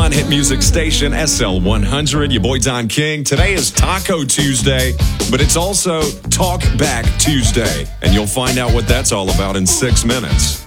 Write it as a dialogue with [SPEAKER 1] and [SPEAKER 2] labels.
[SPEAKER 1] one hit music station, SL100. Your boy Don King. Today is Taco Tuesday, but it's also Talk Back Tuesday. And you'll find out what that's all about in 6 minutes.